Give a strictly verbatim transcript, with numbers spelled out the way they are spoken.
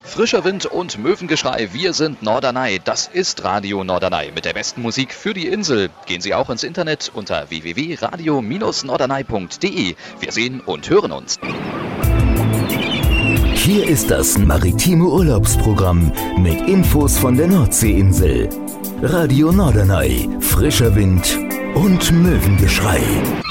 Frischer Wind und Möwengeschrei, wir sind Norderney. Das ist Radio Norderney mit der besten Musik für die Insel. Gehen Sie auch ins Internet unter w w w punkt radio Bindestrich norderney punkt d e. Wir sehen und hören uns. Hier ist das maritime Urlaubsprogramm mit Infos von der Nordseeinsel. Radio Norderney, frischer Wind und Möwengeschrei.